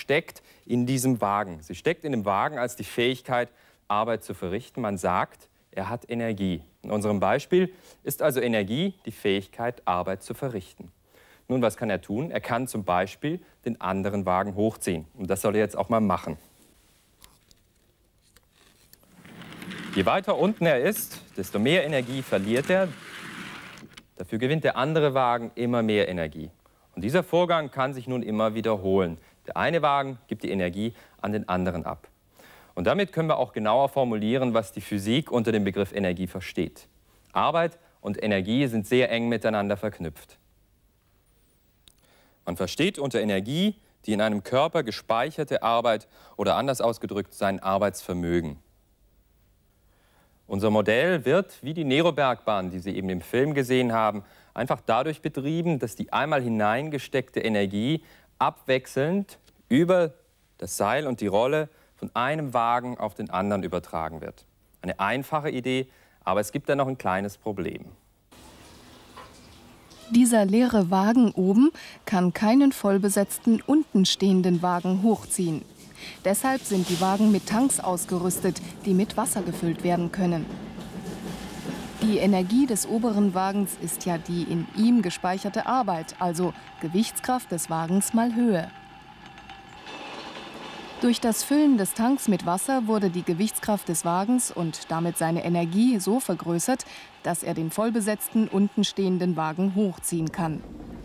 steckt in diesem Wagen. Sie steckt in dem Wagen als die Fähigkeit, Arbeit zu verrichten. Man sagt, er hat Energie. In unserem Beispiel ist also Energie die Fähigkeit, Arbeit zu verrichten. Nun, was kann er tun? Er kann zum Beispiel den anderen Wagen hochziehen. Und das soll er jetzt auch mal machen. Je weiter unten er ist, desto mehr Energie verliert er. Dafür gewinnt der andere Wagen immer mehr Energie. Und dieser Vorgang kann sich nun immer wiederholen. Der eine Wagen gibt die Energie an den anderen ab. Und damit können wir auch genauer formulieren, was die Physik unter dem Begriff Energie versteht. Arbeit und Energie sind sehr eng miteinander verknüpft. Man versteht unter Energie die in einem Körper gespeicherte Arbeit oder anders ausgedrückt sein Arbeitsvermögen. Unser Modell wird, wie die Nerobergbahn, die Sie eben im Film gesehen haben, einfach dadurch betrieben, dass die einmal hineingesteckte Energie abwechselnd über das Seil und die Rolle von einem Wagen auf den anderen übertragen wird. Eine einfache Idee, aber es gibt da noch ein kleines Problem. Dieser leere Wagen oben kann keinen vollbesetzten unten stehenden Wagen hochziehen. Deshalb sind die Wagen mit Tanks ausgerüstet, die mit Wasser gefüllt werden können. Die Energie des oberen Wagens ist ja die in ihm gespeicherte Arbeit, also Gewichtskraft des Wagens mal Höhe. Durch das Füllen des Tanks mit Wasser wurde die Gewichtskraft des Wagens und damit seine Energie so vergrößert, dass er den vollbesetzten unten stehenden Wagen hochziehen kann.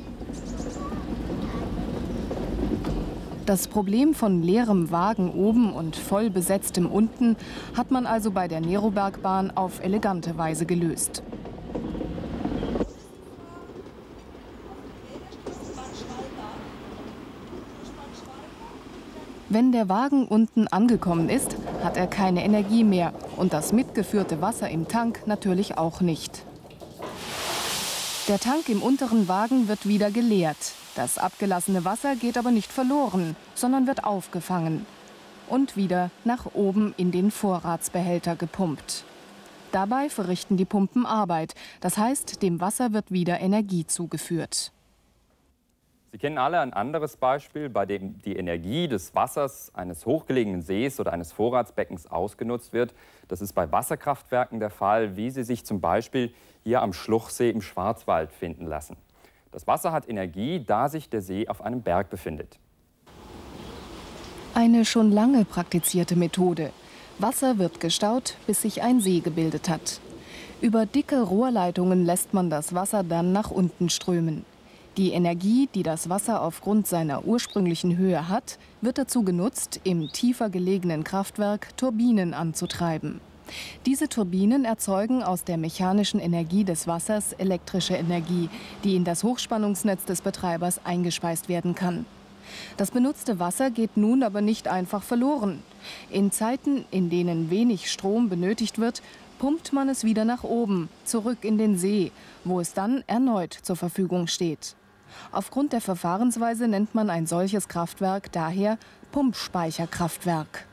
Das Problem von leerem Wagen oben und voll besetztem unten hat man also bei der Nerobergbahn auf elegante Weise gelöst. Wenn der Wagen unten angekommen ist, hat er keine Energie mehr und das mitgeführte Wasser im Tank natürlich auch nicht. Der Tank im unteren Wagen wird wieder geleert. Das abgelassene Wasser geht aber nicht verloren, sondern wird aufgefangen und wieder nach oben in den Vorratsbehälter gepumpt. Dabei verrichten die Pumpen Arbeit, das heißt, dem Wasser wird wieder Energie zugeführt. Sie kennen alle ein anderes Beispiel, bei dem die Energie des Wassers eines hochgelegenen Sees oder eines Vorratsbeckens ausgenutzt wird. Das ist bei Wasserkraftwerken der Fall, wie sie sich zum Beispiel hier am Schluchsee im Schwarzwald finden lassen. Das Wasser hat Energie, da sich der See auf einem Berg befindet. Eine schon lange praktizierte Methode. Wasser wird gestaut, bis sich ein See gebildet hat. Über dicke Rohrleitungen lässt man das Wasser dann nach unten strömen. Die Energie, die das Wasser aufgrund seiner ursprünglichen Höhe hat, wird dazu genutzt, im tiefer gelegenen Kraftwerk Turbinen anzutreiben. Diese Turbinen erzeugen aus der mechanischen Energie des Wassers elektrische Energie, die in das Hochspannungsnetz des Betreibers eingespeist werden kann. Das benutzte Wasser geht nun aber nicht einfach verloren. In Zeiten, in denen wenig Strom benötigt wird, pumpt man es wieder nach oben, zurück in den See, wo es dann erneut zur Verfügung steht. Aufgrund der Verfahrensweise nennt man ein solches Kraftwerk daher Pumpspeicherkraftwerk.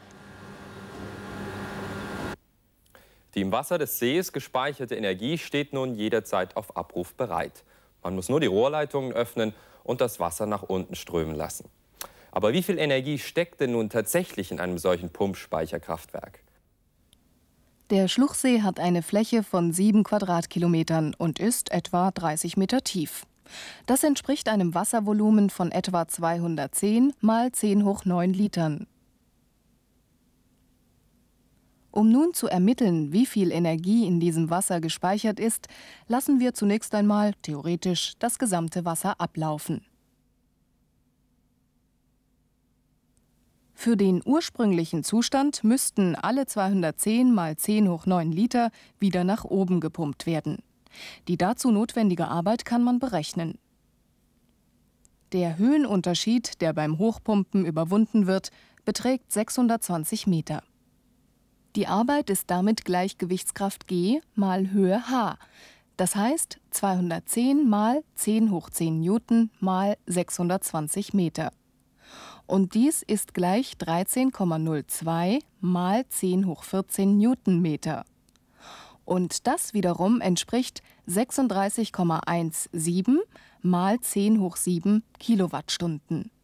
Die im Wasser des Sees gespeicherte Energie steht nun jederzeit auf Abruf bereit. Man muss nur die Rohrleitungen öffnen und das Wasser nach unten strömen lassen. Aber wie viel Energie steckt denn nun tatsächlich in einem solchen Pumpspeicherkraftwerk? Der Schluchsee hat eine Fläche von 7 Quadratkilometern und ist etwa 30 Meter tief. Das entspricht einem Wasservolumen von etwa 210 mal 10 hoch 9 Litern. Um nun zu ermitteln, wie viel Energie in diesem Wasser gespeichert ist, lassen wir zunächst einmal, theoretisch, das gesamte Wasser ablaufen. Für den ursprünglichen Zustand müssten alle 210 mal 10 hoch 9 Liter wieder nach oben gepumpt werden. Die dazu notwendige Arbeit kann man berechnen. Der Höhenunterschied, der beim Hochpumpen überwunden wird, beträgt 620 Meter. Die Arbeit ist damit gleich Gewichtskraft G mal Höhe H. Das heißt 210 mal 10 hoch 10 Newton mal 620 Meter. Und dies ist gleich 13,02 mal 10 hoch 14 Newtonmeter. Und das wiederum entspricht 36,17 mal 10 hoch 7 Kilowattstunden.